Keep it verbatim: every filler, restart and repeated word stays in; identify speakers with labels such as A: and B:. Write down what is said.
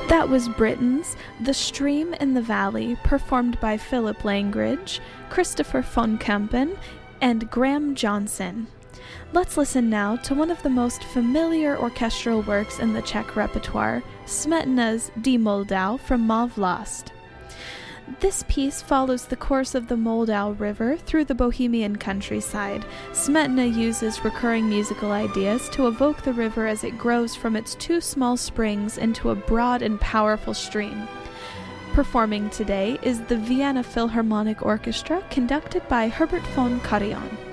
A: That was Britain's The Stream in the Valley, performed by Philip Langridge, Christopher von Kampen, and Graham Johnson. Let's listen now to one of the most familiar orchestral works in the Czech repertoire, Smetana's Die Moldau from Má Vlast. This piece follows the course of the Moldau River through the Bohemian countryside. Smetana uses recurring musical ideas to evoke the river as it grows from its two small springs into a broad and powerful stream. Performing today is the Vienna Philharmonic Orchestra, conducted by Herbert von Karajan.